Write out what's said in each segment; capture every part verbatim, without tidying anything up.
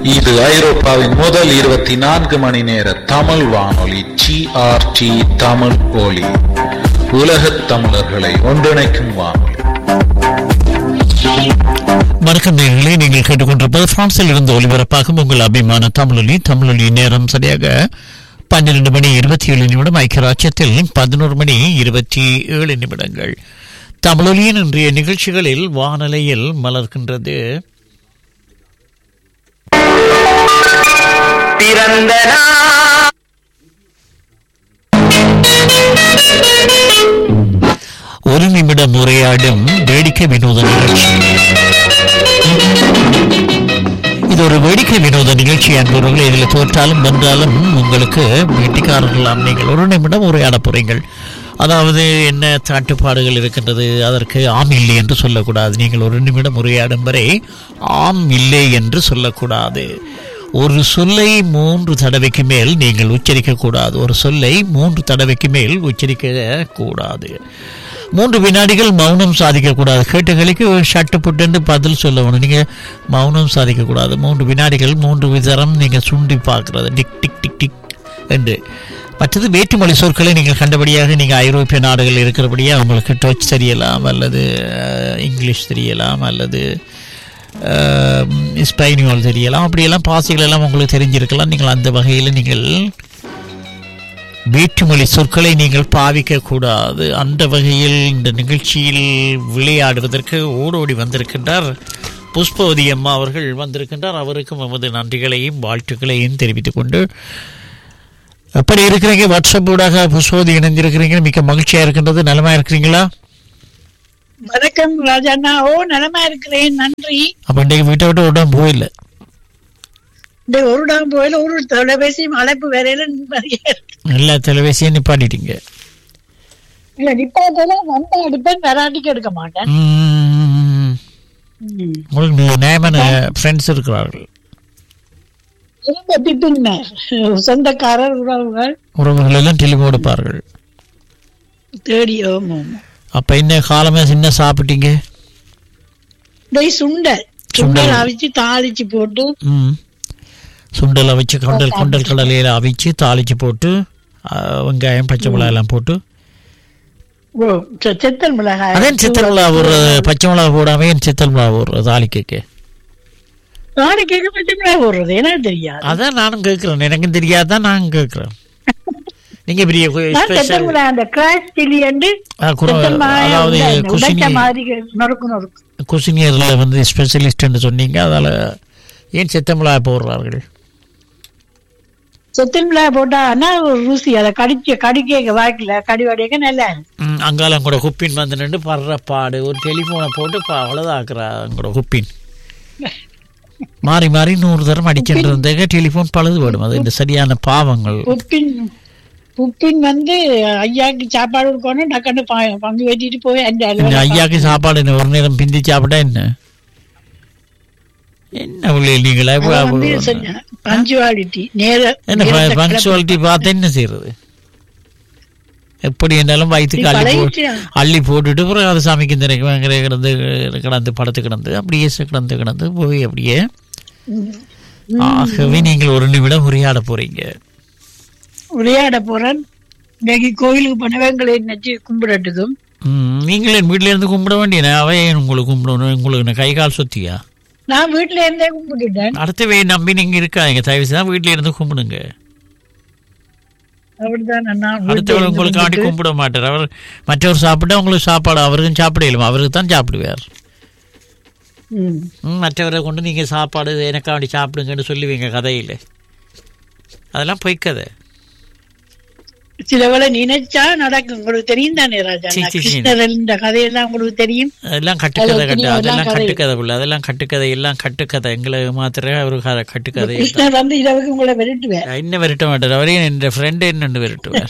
இது ஐரோப்பாவின் முதல் இருபத்தி நான்கு மணி நேர தமிழ் வானொலி ஜிஆர்டி தமிழ் ஒலி. உலகத் தமிழர்களை ஒன்றிணைக்கும் வானொலி. வணக்கம் நேயர்களே, நீங்கள் கேட்டுக்கொண்டிருப்பது பிரான்சில் இருந்து ஒலிபரப்பாகும் உங்கள் அபிமான தமிழொலி. தமிழொலி நேரம் சரியாக பன்னிரண்டு மணி இருபத்தி ஏழு நிமிடம். ஐக்கிய ராஜ்யத்தில் பதினோரு மணி இருபத்தி ஏழு நிமிடங்கள். தமிழொலியின் இன்றைய நிகழ்ச்சிகளில் வானலையில் மலர்கின்றது ஒரு நிமிடம் உரையாடும் வேடிக்கை வினோத நிகழ்ச்சி. இது ஒரு வேடிக்கை வினோத நிகழ்ச்சி என்பவர்கள் இதில் தோற்றாலும் வென்றாலும் உங்களுக்கு வேட்டிக்காரர்களாம். நீங்கள் ஒரு நிமிடம் உரையாட போறீங்கள். அதாவது என்ன தட்டுப்பாடுகள் இருக்கின்றது, அதற்கு ஆம் இல்லை என்று சொல்லக்கூடாது. நீங்கள் ஒரு நிமிடம் உரையாடும் வரை ஆம் இல்லை என்று சொல்லக்கூடாது. ஒரு சொல்லை மூன்று தடவைக்கு மேல் நீங்கள் உச்சரிக்க கூடாது. ஒரு சொல்லை மூன்று தடவைக்கு மேல் உச்சரிக்க கூடாது. மூன்று வினாடிகள் மௌனம் சாதிக்கக்கூடாது. கேட்டுகளுக்கு ஷட்டு புட்டு பதில் சொல்லணும். நீங்கள் மௌனம் சாதிக்கக்கூடாது. மூன்று வினாடிகள் மூன்று விதரம் நீங்கள் சுண்டி பார்க்கறது டிக் டிக் டிக் டிக் என்று. மற்றது வேற்றுமொழி சொற்களை நீங்கள் கண்டபடியாக நீங்கள் ஐரோப்பிய நாடுகள் இருக்கிறபடியாக உங்களுக்கு டச் தெரியலாம், அல்லது இங்கிலீஷ் தெரியலாம், அல்லது ஸ்பெயினியோல் தெரியலாம். அப்படியெல்லாம் பாசைகள் எல்லாம் உங்களுக்கு தெரிஞ்சிருக்கலாம். நீங்கள் அந்த வகையில் நீங்கள் வேற்றுமொழி சொற்களை நீங்கள் பாவிக்க கூடாது. அந்த வகையில் இந்த நிகழ்ச்சியில் விளையாடுவதற்கு ஓடோடி வந்திருக்கின்றார் புஷ்பவதி அம்மா அவர்கள் வந்திருக்கின்றார். அவருக்கும் நமது நன்றிகளையும் வாழ்த்துக்களையும் தெரிவித்துக் கொண்டு, எப்படி இருக்கிறீங்க? வாட்ஸ்அப் ஊடாக புஷ்பவதி இணைந்திருக்கிறீங்க, மிக்க மகிழ்ச்சியா இருக்கின்றது. நலமா இருக்கிறீங்களா? வணக்கம் ராஜாண்ணா. ஓ, நலமா இருக்கிறேன், நன்றி. அப்ப இன்றைக்கு வீட்டை விட்டு ஒரு இடம் போயில ஒரு இடம் போயில ஒரு தொலைபேசியும் அழைப்பு வேறையில எல்லா தொலைபேசியும் நிப்பாட்டிட்டீங்க? இல்ல, நிப்பாட்டல வந்தா எடுப்பேன், வராட்டிக்கு எடுக்க மாட்டேன். உங்களுக்கு நியமன ஃப்ரெண்ட்ஸ் இருக்கிறார்கள்? சொந்தக்காரர் உறவுகள் உறவுகள் எல்லாம் டெலிஃபோன் எடுப்பார்கள் தேடி. அப்ப என்ன காலமே சின்ன சாப்பிட்டீங்க? சுண்டல் சுண்டல் அவிச்சு தாளிச்சு போட்டு, சுண்டல் அவிச்சு கொண்டல் கொண்டல் கடலையில அவிச்சு தாளிச்சு போட்டு, வெங்காயம் பச்சை மிளகாய் எல்லாம் போட்டு, சித்தல் மிளகாய். அதே சித்தல் மிளகா ஒரு பச்சை மிளகா போடாம சித்தல் மிளகா ஒரு தாளிக்க தாளிக்க பச்சை மிளகாய் போடுறது எனக்கு தெரியாது. அதான் நானும் கேட்கிறேன், எனக்கும் தெரியாதான் நான் கேட்கிறேன். நீங்க பெரிய குசினியர்ல வந்து ஸ்பெஷலிஸ்ட் சொன்னீங்க, அதால ஏன் செத்தமிளகா போடுறார்கள்? செத்தமிளகா போட்டா ருசி, அதை கடிக்க கடிக்க வாய்க்கல கடி வடிக்க நல்லா. அங்காலம் கூட குப்பின் வந்து நின்று படுற பாடு. ஒரு டெலிபோனை போட்டு அவ்வளவுதான் ஆக்குறா கூட குப்பின். மாறி மாறி நூறு தரம் அடிச்சுட்டு இருந்தேங்க, டெலிபோன் பழுது போடும். அது இந்த சரியான பாவங்கள். புப்பின் வந்து ஐயாக்கு சாப்பாடு கொடுக்கணும், டக்குன்னு பங்கு வெட்டிட்டு போய் ஐயாக்கு சாப்பாடு ஒரு நேரம் பிந்தி சாப்பிட்டா என்ன என்ன நீங்களா பஞ்சுவாலிட்டி பஞ்சுவாலிட்டி பார்த்து என்ன செய்யறது? எப்படி இருந்தாலும் வயிற்றுக்கு அள்ளி அள்ளி போட்டுட்டு அப்புறம் அது சாமிக்கு கிடந்து கிடந்து படுத்து கிடந்து அப்படியே கிடந்து கிடந்து போய் அப்படியே. ஆகவே நீங்கள் ஒரு நிமிடம் உரையாட போறீங்க. உரையாட போறேன். இன்னைக்கு கோயிலுக்கு பண்ணவங்களை நினைச்சு கும்பிடட்டுக்கும். நீங்களே வீட்டுல இருந்து கும்பிட வேண்டிய அவை உங்களுக்கு கும்பிடணும். உங்களுக்கு கை கால் சொத்தியா? நான் வீட்டுல இருந்தே கும்பிட்டுட்டேன். அடுத்த நம்பி நீங்க இருக்காங்க, தயவு செய்து வீட்டுல இருந்து கும்பிடுங்க. அடுத்தவங்க உங்களுக்கு ஆடி கும்பிட மாட்டார். அவர் மற்றவர் சாப்பிட்டா உங்களுக்கு சாப்பாடு, அவருக்கும் சாப்பிட இயலும், அவருக்கு தான் சாப்பிடுவார். மற்றவரை கொண்டு நீங்க சாப்பாடு எனக்காண்டி சாப்பிடுங்கன்னு சொல்லுவீங்க கதையில. அதெல்லாம் பொய் கதை. சில வேளை நினைச்சா நடக்கும். உங்களுக்கு தெரியும் தானே ராஜா, கிருஷ்ணர் இந்த கதையெல்லாம் உங்களுக்கு தெரியும். அதெல்லாம் கட்டுக்கதை கட்டு அதெல்லாம் கட்டுக்கதை உள்ள அதெல்லாம் கட்டுக்கதை எல்லாம் கட்டுக்கதை. எங்களை மாத்திர ஒரு கட்டுக்கதை. கிருஷ்ணர் வந்து இரவுக்கு உங்களை விரட்டுவார். இன்னும் விரட்ட மாட்டார். அவரையும் என் ஃப்ரெண்டு என்னன்னு விரட்டுவார்.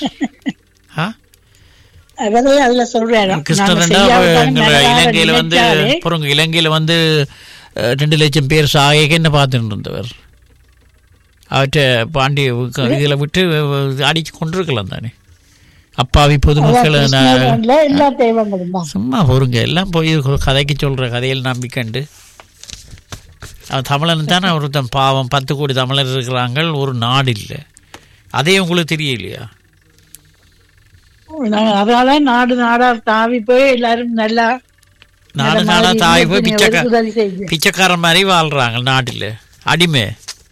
இலங்கையில வந்து அப்புறம் இலங்கையில வந்து ரெண்டு லட்சம் பேர் சாக என்ன பார்த்துட்டு இருந்தவர். அவற்றை பாண்டி இதில் விட்டு அடிச்சு கொண்டிருக்கலாம் தானே. அப்பாவி பொதுமக்களை சும்மா பொறுங்க, எல்லாம் போய் கதைக்கு சொல்ற கதையில் நம்பிக்கண்டு தமிழன் தானே ஒருத்தன் பாவம். பத்து கோடி தமிழர் இருக்கிறாங்க, ஒரு நாடு இல்லை. அதே உங்களுக்கு தெரியலையா? அதனால நாடு நாடா தாவி போய் எல்லாரும் நல்லா நாடு நாடா தாவி போய் பிச்சைக்கார பிச்சைக்காரன் மாதிரி வாழ்றாங்க நாட்டில், அடிமை.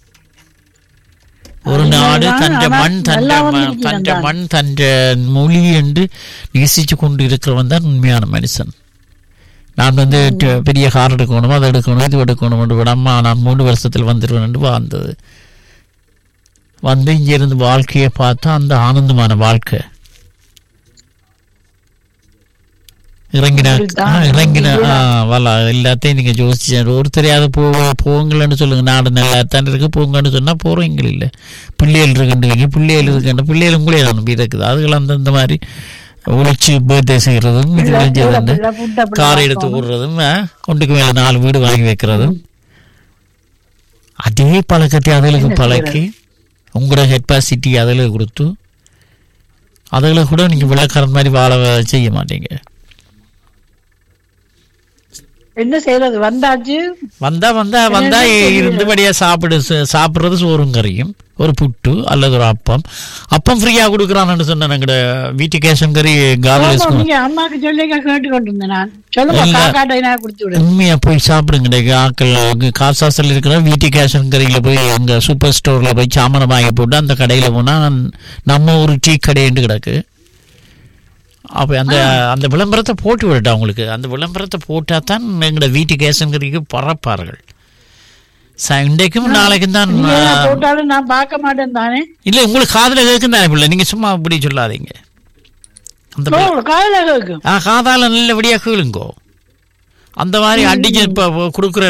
ஒரு நாடு தன்ற மண் தன்ற தன்ற மண் தன்ற மொழி என்று நேசிச்சு கொண்டு இருக்கிறவன் தான் உண்மையான மனுஷன். நான் வந்து பெரிய கார் எடுக்கணும், அதை எடுக்கணும், இது எடுக்கணும் என்று விடம்மா நான் மூணு வருஷத்தில் வந்துடுவேன் என்று வாழ்ந்தது. வந்து இங்கிருந்து வாழ்க்கையை பார்த்தா அந்த ஆனந்தமான வாழ்க்கை. இறங்கின இறங்கின வரல எல்லாத்தையும் நீங்கள் யோசிச்சு ஒரு தெரியாத போ போங்கள்னு சொல்லுங்கள். நாடு நல்லா தான் இருக்கு, போங்கன்னு சொன்னால் போகிறீங்க இல்லை. பிள்ளைகள் இருக்குன்றீங்க, பிள்ளைகள் இருக்குன்ற பிள்ளைகள் உங்களே அனுப்பி இருக்குது. அதுகள் அந்தந்த மாதிரி ஒழிச்சு பர்த்டே செய்கிறதும், இது வந்து காரை எடுத்து விடுறதும், ஒன்றுக்கு மேலே நாலு வீடு வாங்கி வைக்கிறதும், அதே பழக்கத்தை அதுகளுக்கு பழக்கி உங்களோட கெப்பாசிட்டி அதில் கொடுத்து அதில் கூட நீங்கள் விளக்காரன் மாதிரி வாழ செய்ய மாட்டீங்க. என்ன செய்யறது? வந்தாச்சு, வந்தா வந்தா வந்தா இருந்தபடியா சாப்பிடு. சாப்பிட்றது சோறும் கறியும், ஒரு புட்டு அல்லது ஒரு அப்பம். அப்பம் ஃப்ரீயா கொடுக்குறான்னு சொன்ன எங்கட வீட்டு கேஷன் கறி அம்மாக்கு சொல்லி கேட்டு கொண்டு உண்மையா போய் சாப்பிடுங்க. ஆக்கள் காசாசல் இருக்கிற வீட்டு கேஷன் கறியில போய் அங்க சூப்பர் ஸ்டோர்ல போய் சாமான் வாங்கி போட்டு அந்த கடையில போனா நம்ம ஒரு டீ கடைன்னு கிடக்கு. அப்போ அந்த அந்த விளம்பரத்தை போட்டு விடட்டா உங்களுக்கு. அந்த விளம்பரத்தை போட்டால் தான் எங்களோட வீட்டு கேசன்கறிக்கு பறப்பார்கள். இன்றைக்கும் நாளைக்கும் தான் போட்டாலும் நான் பார்க்க மாட்டேன் தானே. இல்லை, உங்களுக்கு காதில் கேட்கும் தானே பிள்ளை, நீங்கள் சும்மா அப்படி சொல்லாதீங்க. அந்த காதால நல்லபடியாக கேளுங்கோ. அந்த மாதிரி அடிச்சு இப்போ கொடுக்குற